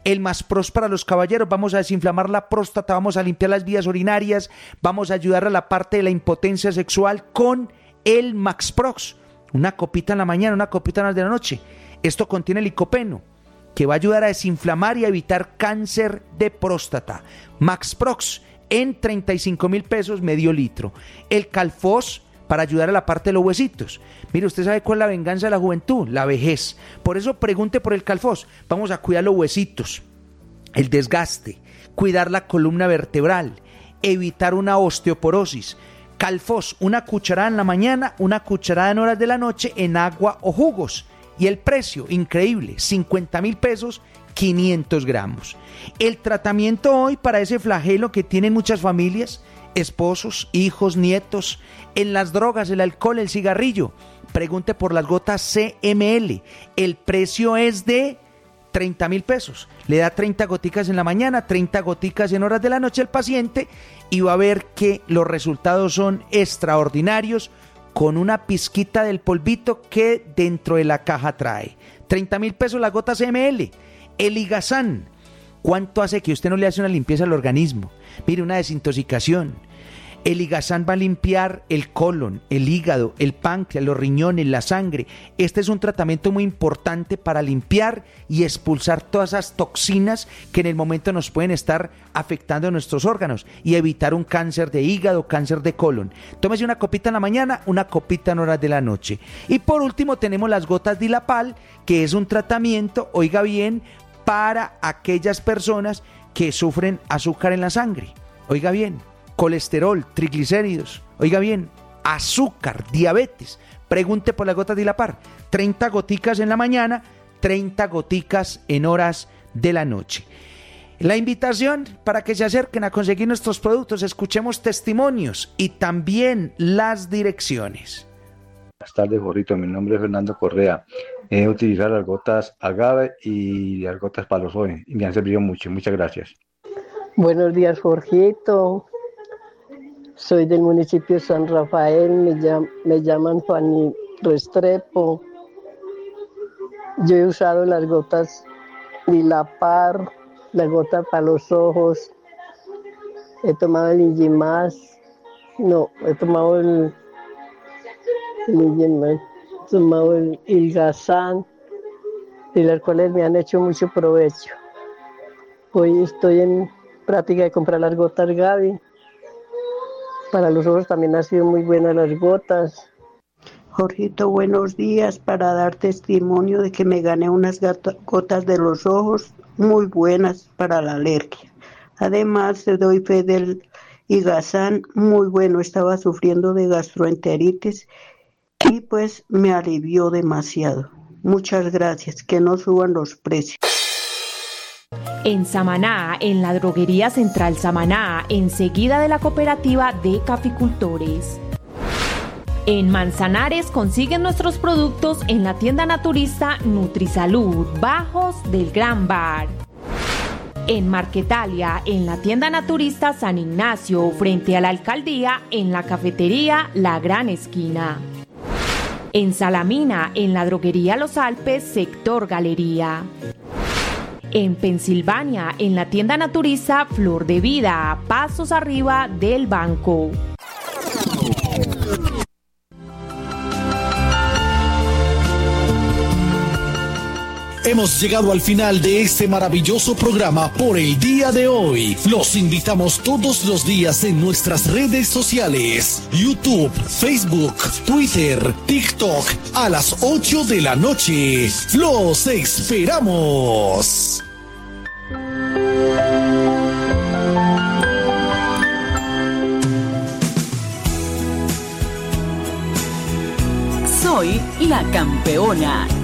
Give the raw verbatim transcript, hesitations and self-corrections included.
El Maspros para los caballeros, vamos a desinflamar la próstata, vamos a limpiar las vías urinarias, vamos a ayudar a la parte de la impotencia sexual con el Maxprox. Una copita en la mañana, una copita en la de la noche. Esto contiene licopeno, que va a ayudar a desinflamar y a evitar cáncer de próstata. Maxprox en treinta y cinco mil pesos, medio litro. El Calfos para ayudar a la parte de los huesitos. Mire, usted sabe cuál es la venganza de la juventud, la vejez. Por eso pregunte por el Calfos. Vamos a cuidar los huesitos, el desgaste, cuidar la columna vertebral, evitar una osteoporosis. Calfos, una cucharada en la mañana, una cucharada en horas de la noche en agua o jugos. Y el precio, increíble, cincuenta mil pesos, quinientos gramos. El tratamiento hoy para ese flagelo que tienen muchas familias, esposos, hijos, nietos, en las drogas, el alcohol, el cigarrillo. Pregunte por las gotas C M L. El precio es de treinta mil pesos. Le da treinta goticas en la mañana, treinta goticas en horas de la noche al paciente y va a ver que los resultados son extraordinarios con una pizquita del polvito que dentro de la caja trae. treinta mil pesos la gota C M L. El Ligazán. ¿Cuánto hace que usted no le hace una limpieza al organismo? Mire, una desintoxicación. El Ligazán va a limpiar el colon, el hígado, el páncreas, los riñones, la sangre. Este es un tratamiento muy importante para limpiar y expulsar todas esas toxinas que en el momento nos pueden estar afectando a nuestros órganos y evitar un cáncer de hígado, cáncer de colon. Tómese una copita en la mañana, una copita en horas de la noche. Y por último tenemos las gotas Dilapal, que es un tratamiento, oiga bien, para aquellas personas que sufren azúcar en la sangre. Oiga bien. Colesterol, triglicéridos, oiga bien, azúcar, diabetes. Pregunte por las gotas Dilapal. treinta goticas en la mañana, treinta goticas en horas de la noche. La invitación para que se acerquen a conseguir nuestros productos, escuchemos testimonios y también las direcciones. Buenas tardes, Jorrito. Mi nombre es Fernando Correa. He utilizado las gotas Agave y las gotas Palozoe y me han servido mucho. Muchas gracias. Buenos días, Jorgito. Soy del municipio de San Rafael, me, llam, me llaman Fanny Restrepo. Yo he usado las gotas Dilapal, la gota para los ojos. He tomado el Ingimas, no, he tomado el, el Ingimas, he tomado el Ilgazán, y las cuales me han hecho mucho provecho. Hoy estoy en práctica de comprar las gotas Gaby. Para los ojos también han sido muy buenas las gotas. Jorgito, buenos días. Para dar testimonio de que me gané unas gotas de los ojos muy buenas para la alergia. Además, te doy fe del Igazán, muy bueno. Estaba sufriendo de gastroenteritis y pues me alivió demasiado. Muchas gracias. Que no suban los precios. En Samaná, en la droguería Central Samaná, enseguida de la cooperativa de caficultores. En Manzanares consiguen nuestros productos en la tienda naturista Nutrisalud, Bajos del Gran Bar. En Marquetalia, en la tienda naturista San Ignacio, frente a la alcaldía, en la cafetería La Gran Esquina. En Salamina, en la droguería Los Alpes, sector Galería. En Pensilvania, en la tienda naturista Flor de Vida, pasos arriba del banco. Hemos llegado al final de este maravilloso programa por el día de hoy. Los invitamos todos los días en nuestras redes sociales: YouTube, Facebook, Twitter, TikTok, a las ocho de la noche. ¡Los esperamos! Soy la campeona.